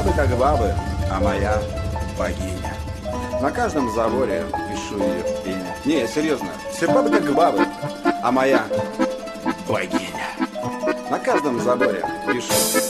бабы как бабы, а моя богиня. На каждом заборе пишу ее имя. Не, серьезно, все бабы как бабы, а моя богиня. На каждом заборе пишу